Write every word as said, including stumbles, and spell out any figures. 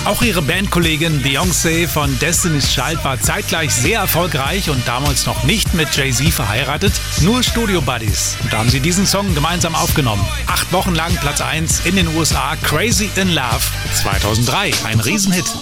Auch ihre Bandkollegin Beyoncé von Destiny's Child war zeitgleich sehr erfolgreich und damals noch nicht mit Jay-Z verheiratet, nur Studio-Buddies. Und da haben sie diesen Song gemeinsam aufgenommen. Acht Wochen lang Platz eins in den U S A, Crazy in Love zweitausenddrei, ein Riesenhit.